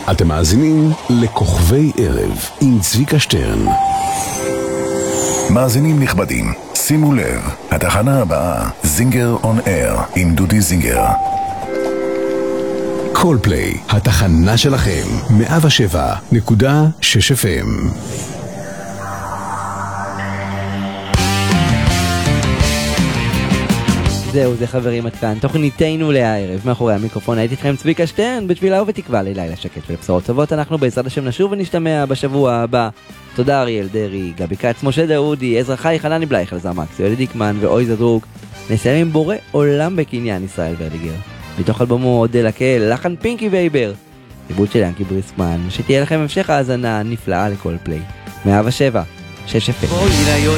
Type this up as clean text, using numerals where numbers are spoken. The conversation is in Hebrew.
אתם מאזינים לכוכבי ערב עם צביקה שטרן. מאזינים נכבדים, שימו לב, התחנה הבאה, זינגר און אייר עם דודי זינגר. קולפליי, התחנה שלכם, 107.6 FM. זהו, זה חברים, עד כאן תוכניתנו להערב. מאחורי המיקרופון הייתי איתכם צביקה שטרן, בתפילה ובתקווה ללילה שקט ולבשורות טובות. אנחנו בעזרת השם נשוב ונשתמע בשבוע הבא. תודה אריאל דרי, גבי קץ, משה דאודי, עזרא חי, חנני בלייך, אלעזר מקס, יואל דיקמן ואוי זדרוק. נסיים עם בורא עולם בקניין, ישראל ורדיגר. מתוך אלבומו עוד לקהל, לחן פינקי וייבר, עיבוד של ינקי בריסקמן. שתהיה לכם המשך האזנה נפלאה לכל פליי. 107.6 FM.